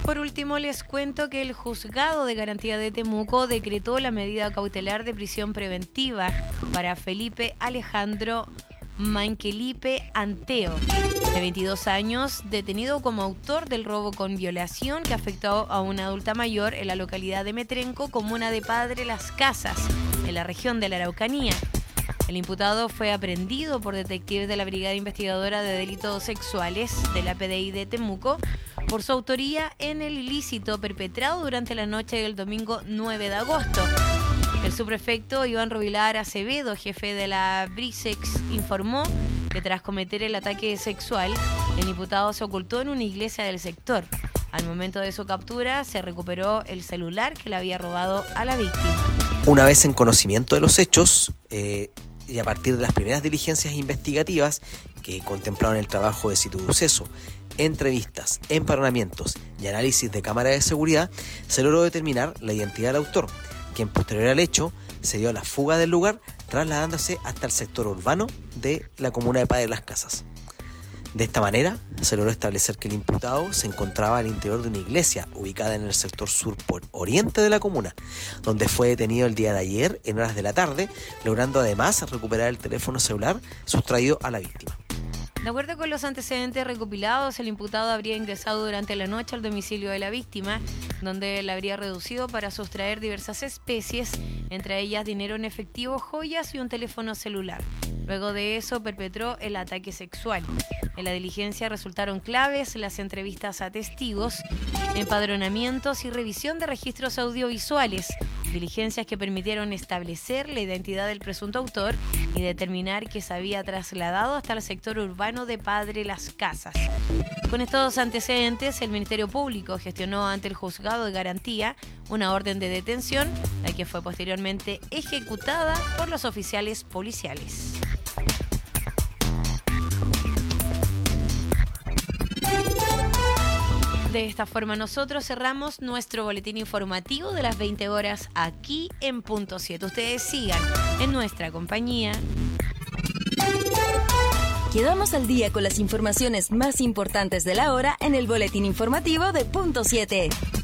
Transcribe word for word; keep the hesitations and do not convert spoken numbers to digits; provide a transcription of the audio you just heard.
Por último, les cuento que el Juzgado de Garantía de Temuco decretó la medida cautelar de prisión preventiva para Felipe Alejandro Manquelipe Anteo, de veintidós años, detenido como autor del robo con violación que afectó a una adulta mayor en la localidad de Metrenco, comuna de Padre Las Casas, en la región de la Araucanía. El imputado fue aprehendido por detectives de la Brigada Investigadora de Delitos Sexuales de la P D I de Temuco por su autoría en el ilícito perpetrado durante la noche del domingo nueve de agosto. El subprefecto Iván Rubilar Acevedo, jefe de la Brisex, informó que tras cometer el ataque sexual, el imputado se ocultó en una iglesia del sector. Al momento de su captura, se recuperó el celular que le había robado a la víctima. Una vez en conocimiento de los hechos, eh, y a partir de las primeras diligencias investigativas que contemplaron el trabajo de suceso, entrevistas, empadronamientos y análisis de cámaras de seguridad, se logró determinar la identidad del autor, quien posterior al hecho se dio a la fuga del lugar, trasladándose hasta el sector urbano de la comuna de Padre Las Casas. De esta manera, se logró establecer que el imputado se encontraba al interior de una iglesia ubicada en el sector sur por oriente de la comuna, donde fue detenido el día de ayer en horas de la tarde, logrando además recuperar el teléfono celular sustraído a la víctima. De acuerdo con los antecedentes recopilados, el imputado habría ingresado durante la noche al domicilio de la víctima, donde la habría reducido para sustraer diversas especies, entre ellas dinero en efectivo, joyas y un teléfono celular. Luego de eso perpetró el ataque sexual. En la diligencia resultaron claves las entrevistas a testigos, empadronamientos y revisión de registros audiovisuales, diligencias que permitieron establecer la identidad del presunto autor y determinar que se había trasladado hasta el sector urbano de Padre Las Casas. Con estos antecedentes, el Ministerio Público gestionó ante el Juzgado de Garantía una orden de detención, la que fue posteriormente ejecutada por los oficiales policiales. De esta forma nosotros cerramos nuestro boletín informativo de las veinte horas aquí en Punto siete. Ustedes sigan en nuestra compañía. Quedamos al día con las informaciones más importantes de la hora en el boletín informativo de Punto siete.